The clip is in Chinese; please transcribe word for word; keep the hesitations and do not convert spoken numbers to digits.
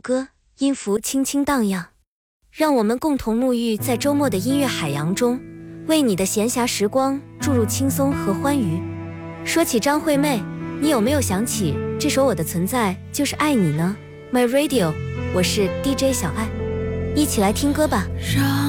歌，音符轻轻荡漾，让我们共同沐浴在周末的音乐海洋中，为你的闲暇时光注入轻松和欢愉。说起张惠妹，你有没有想起这首《我的存在就是爱你》呢？ My Radio， 我是 D J 小爱，一起来听歌吧。